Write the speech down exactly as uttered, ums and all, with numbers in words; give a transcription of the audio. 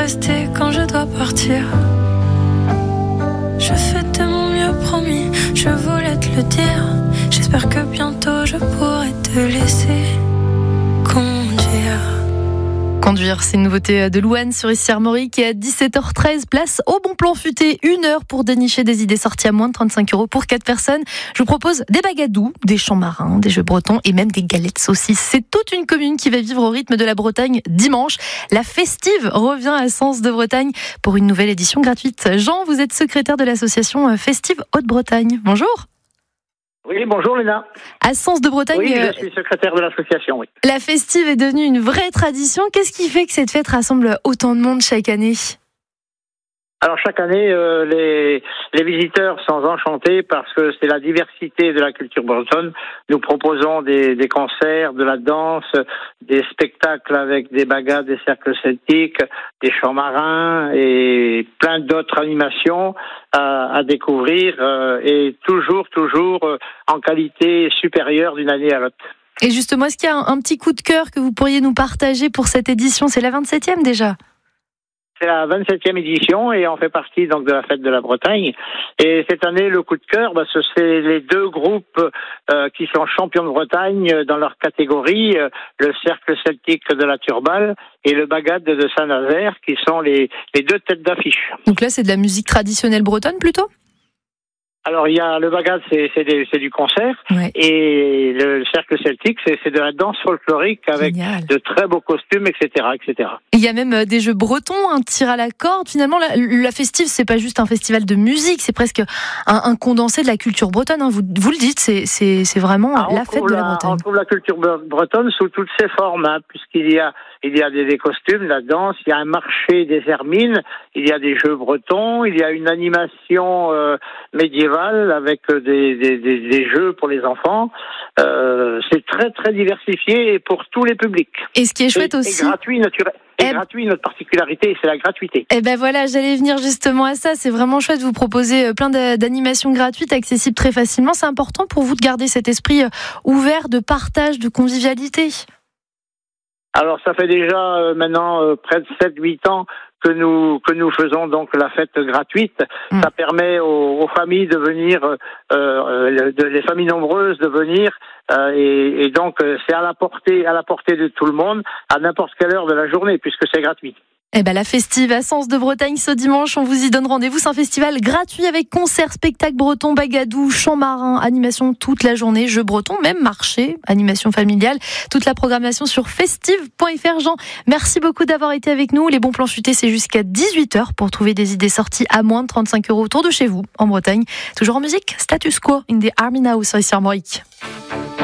rester quand je dois partir. Je fais de mon mieux, promis, je voulais te le dire. J'espère que bientôt je pourrai te laisser conduire. Conduire, c'est une nouveauté de Louane sur Ici Armorique. Et à dix-sept heures treize, place au bon plan futé. Une heure pour dénicher des idées sorties à moins de trente-cinq euros pour quatre personnes. Je vous propose des bagadous, des chants marins, des jeux bretons et même des galettes saucisses. C'est toute une commune qui va vivre au rythme de la Bretagne dimanche. La Festive revient à Sens de Bretagne pour une nouvelle édition gratuite. Jean, vous êtes secrétaire de l'association Festive Haute-Bretagne. Bonjour. Oui, bonjour Léna. À Sens de Bretagne, oui, je suis secrétaire de l'association, oui. La Festive est devenue une vraie tradition. Qu'est-ce qui fait que cette fête rassemble autant de monde chaque année ? Alors chaque année, euh, les, les visiteurs sont enchantés parce que c'est la diversité de la culture bretonne. Nous proposons des, des concerts, de la danse, des spectacles avec des bagades, des cercles celtiques, des chants marins et plein d'autres animations à, à découvrir euh, et toujours, toujours euh, en qualité supérieure d'une année à l'autre. Et justement, est-ce qu'il y a un, un petit coup de cœur que vous pourriez nous partager pour cette édition ? C'est la vingt-septième déjà ? C'est la vingt-septième édition et on fait partie donc de la fête de la Bretagne. Et cette année, le coup de cœur, bah, ce c'est les deux groupes euh, qui sont champions de Bretagne dans leur catégorie, euh, le Cercle Celtique de la Turballe et le Bagade de Saint-Nazaire, qui sont les, les deux têtes d'affiche. Donc là, c'est de la musique traditionnelle bretonne plutôt ? Alors, il y a le bagade, c'est, c'est, des, c'est du concert, ouais. Et le cercle celtique, c'est, c'est de la danse folklorique avec Génial. De très beaux costumes, et cetera, et cetera. Il y a même des jeux bretons, un tir à la corde. Finalement, la, la Festive, c'est pas juste un festival de musique, c'est presque un, un condensé de la culture bretonne. Hein. Vous, vous le dites, c'est, c'est, c'est vraiment ah, la fête de la, la Bretagne. On trouve la culture bretonne sous toutes ses formes, hein, puisqu'il y a, il y a des, des costumes, la danse, il y a un marché des hermines, il y a des jeux bretons, il y a une animation euh, médiévale avec des, des, des, des jeux pour les enfants. Euh, c'est très très diversifié et pour tous les publics. Et ce qui est chouette et, aussi. Et gratuit, naturel. Et eh gratuit, notre particularité, c'est la gratuité. Et ben voilà, j'allais venir justement à ça. C'est vraiment chouette. Vous proposez plein d'animations gratuites, accessibles très facilement. C'est important pour vous de garder cet esprit ouvert de partage, de convivialité. Alors, ça fait déjà euh, maintenant euh, près de sept huit ans que nous que nous faisons donc la fête gratuite. Mmh. Ça permet aux, aux familles de venir, euh, euh, de, les familles nombreuses de venir, euh, et, et donc euh, c'est à la portée à la portée de tout le monde à n'importe quelle heure de la journée puisque c'est gratuit. Eh ben, la Festive à Sens de Bretagne ce dimanche, on vous y donne rendez-vous. C'est un festival gratuit avec concerts, spectacles bretons, bagadous, chants marins, animation toute la journée, jeux bretons, même marché, animation familiale. Toute la programmation sur festive point f r. Jean, merci beaucoup d'avoir été avec nous. Les bons plans futés, c'est jusqu'à dix-huit heures pour trouver des idées sorties à moins de trente-cinq euros autour de chez vous, en Bretagne. Toujours en musique, Status Quo, in the Army Now sur Ici Armorique.